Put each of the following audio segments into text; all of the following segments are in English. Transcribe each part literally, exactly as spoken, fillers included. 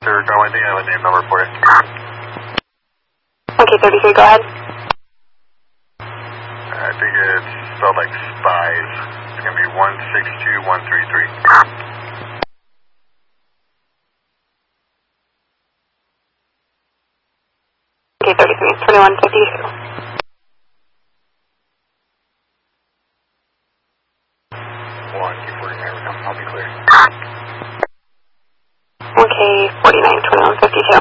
Victor, go, I think I have a name number for you. Okay, thirty-three, go ahead. I think it's spelled like spies. It's going to be one six two one three three. Okay, thirty-three, twenty-one fifty-two. one Q forty-nine, we're coming, I'll be clear. Okay, forty-nine, twenty-one fifty-two.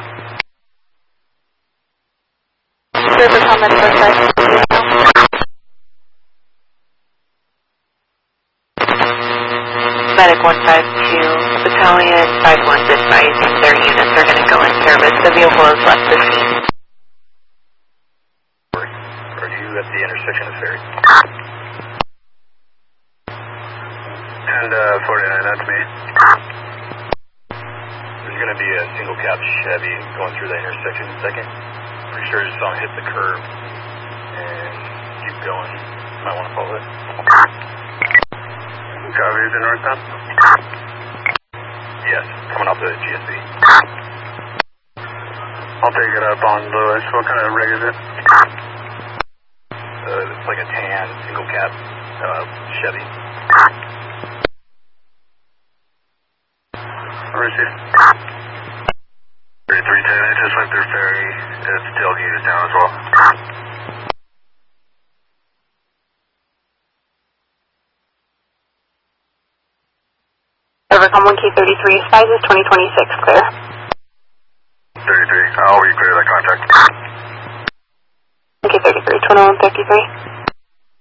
Service on the north side. Medic one five two, Battalion five one advising their units are going to go in service. The vehicle has left the scene. Are you at the intersection of Ferry? And uh, forty-nine, that's me. There's going to be a single cab Chevy going through the intersection in a second. Pretty sure I just saw him hit the curb and keep going. Might want to follow it. Copy, is it northbound? Yes, coming off the G S B. I'll take it up on Lewis. What kind of rig is it? Uh, it's like a tan single cab uh, Chevy. Receive. thirty-three ten, I just went through Ferry. It's tailgated down as well. Overcome one K thirty-three, sizes twenty twenty-six, clear. thirty-three, I'll be clear of that contact. Okay, thirty-three, twenty-one fifty-three.